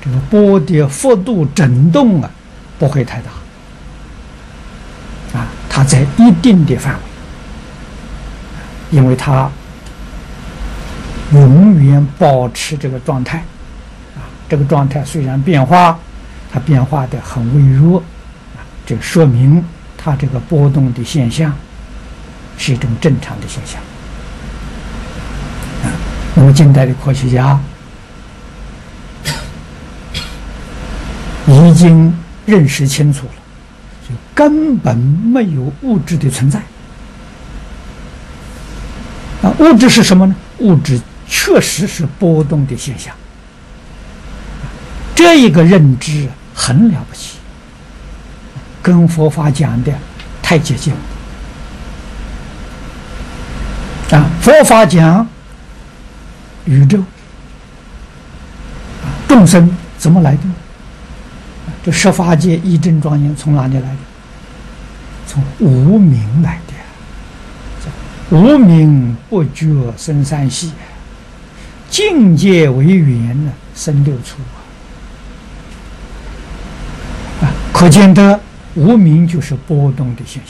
这个波的幅度震动啊不会太大啊，它在一定的范围，因为它永远保持这个状态啊，这个状态虽然变化，它变化的很微弱啊，这说明它这个波动的现象是一种正常的现象啊。那么近代的科学家已经认识清楚了，就根本没有物质的存在啊。物质是什么呢？物质确实是波动的现象，这一个认知很了不起，跟佛法讲的太接近了啊。佛法讲宇宙众生怎么来的？这十法界一真庄严从哪里来的？从无明来的。无明不觉生三系，境界为缘呢，生六处啊。可见得无明就是波动的现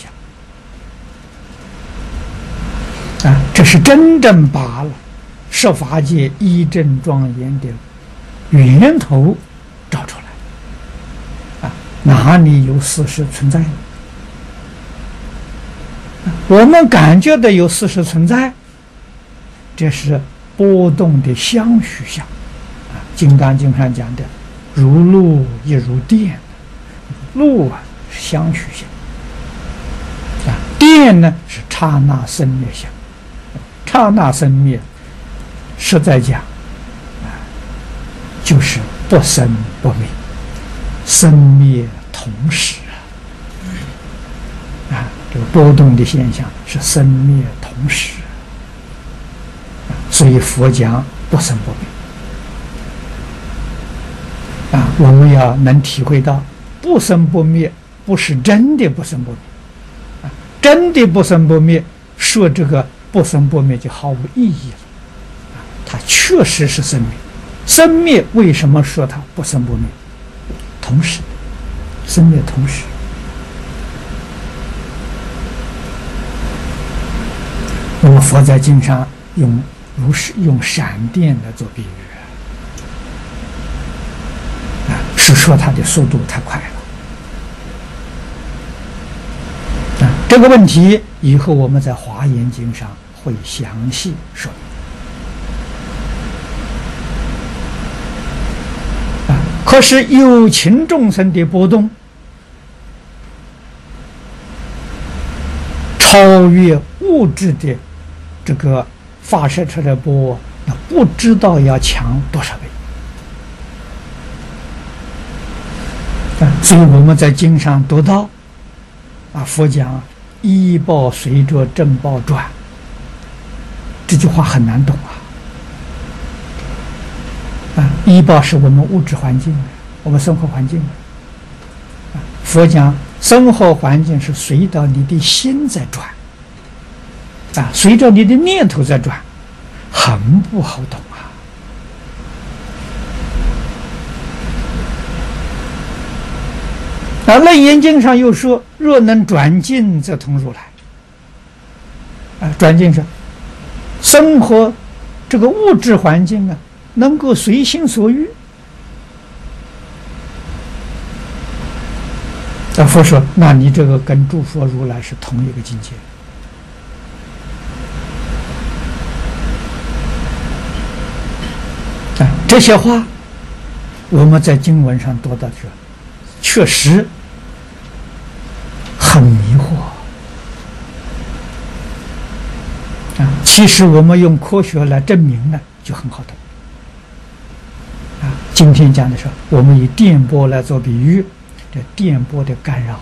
象啊。这是真正把了十法界一真庄严的源头找出来啊。哪里有事实存在呢？我们感觉到有事实存在，这是波动的相续相啊。《金刚经》上讲的如露亦如电，露啊是相续相啊，电呢是刹那生灭相。刹那生灭实在讲啊，就是不生不灭，生灭同时啊。这个波动的现象是生灭同时，所以佛讲不生不灭啊。我们要能体会到不生不灭不是真的不生不灭啊，真的不生不灭，说这个不生不灭就毫无意义了啊。它确实是生灭，生灭为什么说它不生不灭？同时，生灭同时。那么佛在经上用闪电来做比喻啊，是说它的速度太快了啊。这个问题以后我们在华严经上会详细说明啊。可是有情众生的波动超越物质的这个发射出来的波，那不知道要强多少倍所以我们在经上读到啊，佛讲依报随着正报转，这句话很难懂啊。依报是我们物质环境，我们生活环境啊。佛讲生活环境是随着你的心在转啊，随着你的念头在转，很不好懂啊。楞严经上又说，若能转境，则通如来。啊，转境是生活这个物质环境啊，能够随心所欲。佛说，那你这个跟诸佛如来是同一个境界。这些话我们在经文上读到，确实很迷惑啊。其实我们用科学来证明呢，就很好懂啊。今天讲的是我们以电波来做比喻，这电波的干扰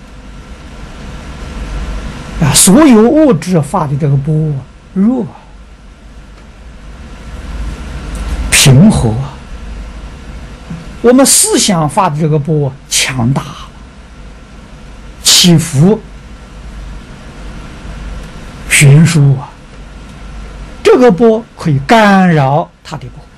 啊，所有物质发的这个波弱平和，我们思想发的这个波强大，起伏悬殊啊，这个波可以干扰它的波